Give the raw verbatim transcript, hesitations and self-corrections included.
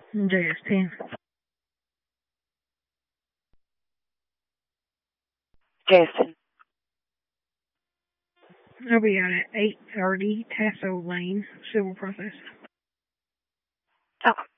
J S ten. Jason. I'll be out at eight thirty, Tasso Lane, civil process. Okay.